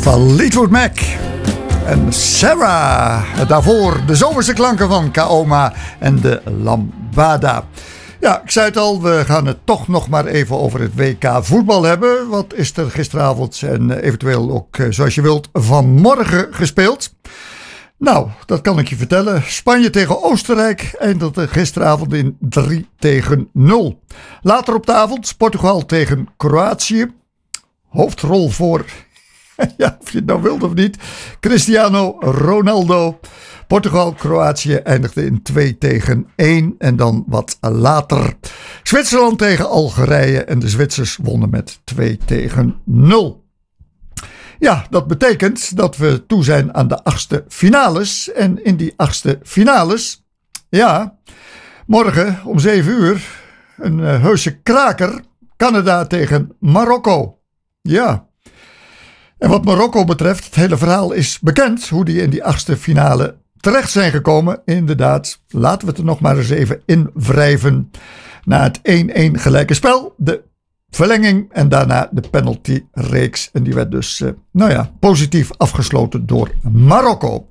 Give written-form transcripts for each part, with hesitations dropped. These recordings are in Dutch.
Fleetwood Mac en Sarah. Daarvoor de zomerse klanken van Kaoma en de Lambada. Ja, ik zei het al, we gaan het toch nog maar even over het WK voetbal hebben. Wat is er gisteravond en eventueel ook, zoals je wilt, vanmorgen gespeeld? Nou, dat kan ik je vertellen. Spanje tegen Oostenrijk eindigde gisteravond in 3-0. Later op de avond Portugal tegen Kroatië. Hoofdrol voor, ja, of je het nou wilt of niet, Cristiano Ronaldo. Portugal-Kroatië eindigde in 2-1 en dan wat later Zwitserland tegen Algerije en de Zwitsers wonnen met 2-0. Ja, dat betekent dat we toe zijn aan de 8e finales. En in die 8e finales, ja, morgen om 7 uur een heuse kraker. Canada tegen Marokko. Ja. En wat Marokko betreft, het hele verhaal is bekend hoe die in die 8e finale terecht zijn gekomen. Inderdaad, laten we het er nog maar eens even in wrijven. Na het 1-1 gelijke spel, de verlenging en daarna de penaltyreeks. En die werd dus, positief afgesloten door Marokko.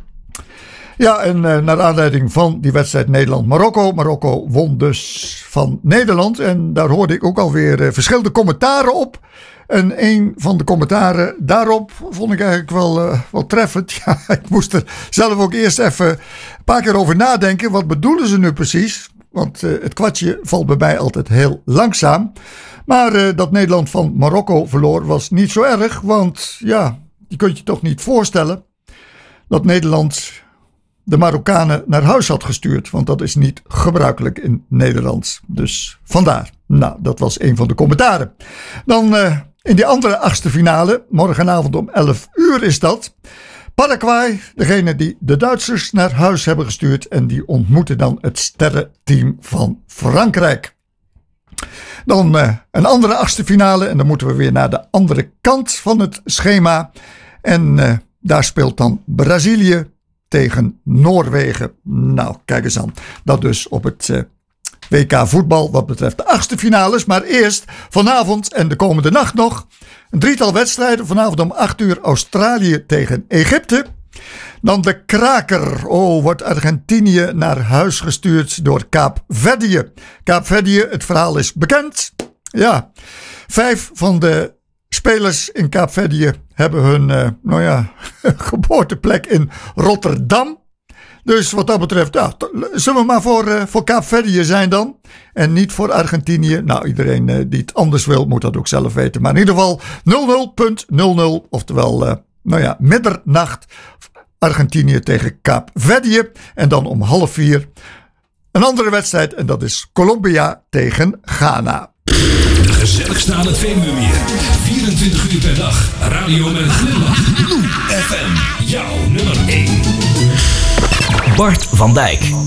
Ja, en naar aanleiding van die wedstrijd Nederland-Marokko. Marokko won dus van Nederland. En daar hoorde ik ook alweer verschillende commentaren op. En een van de commentaren daarop vond ik eigenlijk wel treffend. Ja, ik moest er zelf ook eerst even een paar keer over nadenken. Wat bedoelen ze nu precies? Want het kwartje valt bij mij altijd heel langzaam. Maar dat Nederland van Marokko verloor was niet zo erg. Want ja, je kunt je toch niet voorstellen dat Nederland de Marokkanen naar huis had gestuurd. Want dat is niet gebruikelijk in Nederland. Dus vandaar. Nou, dat was een van de commentaren. Dan in die andere 8e finale, morgenavond om 11 uur is dat. Paraguay, degene die de Duitsers naar huis hebben gestuurd. En die ontmoeten dan het sterrenteam van Frankrijk. Dan een andere 8e finale. En dan moeten we weer naar de andere kant van het schema. En daar speelt dan Brazilië tegen Noorwegen. Nou, kijk eens aan. Dat dus op het WK voetbal wat betreft de 8e finales. Maar eerst vanavond en de komende nacht nog een drietal wedstrijden. Vanavond om 8 uur Australië tegen Egypte. Dan de kraker. Wordt Argentinië naar huis gestuurd door Kaapverdië. Kaapverdië, het verhaal is bekend. Ja, 5 van de spelers in Kaapverdië hebben hun geboorteplek in Rotterdam. Dus wat dat betreft, ja, zullen we maar voor Kaapverdië zijn dan. En niet voor Argentinië. Nou, iedereen die het anders wil, moet dat ook zelf weten. Maar in ieder geval 0-0.00. Oftewel, middernacht. Argentinië tegen Kaapverdië. En dan om 3:30 een andere wedstrijd. En dat is Colombia tegen Ghana. De gezelligste aan het Veluwemeer. 24 uur per dag. Radio met een glimlach. FM, jouw nummer 1. Bart van Dijk.